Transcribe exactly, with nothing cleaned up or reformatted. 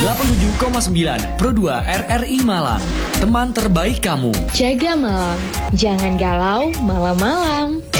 delapan puluh tujuh koma sembilan Pro dua R R I Malang. Teman terbaik kamu. Jaga malam, jangan galau malam-malam.